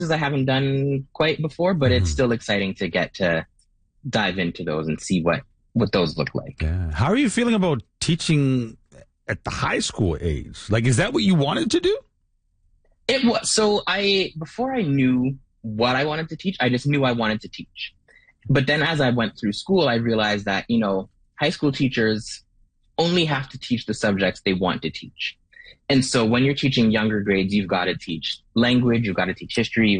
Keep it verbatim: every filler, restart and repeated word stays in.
I haven't done quite before, but it's Mhm. still exciting to get to dive into those and see what, what those look like. Yeah. How are you feeling about teaching at the high school age? Like, is that what you wanted to do? It was, so I, before I knew what I wanted to teach, I just knew I wanted to teach. But then as I went through school, I realized that, you know, high school teachers only have to teach the subjects they want to teach. And so when you're teaching younger grades, you've got to teach language, you've got to teach history,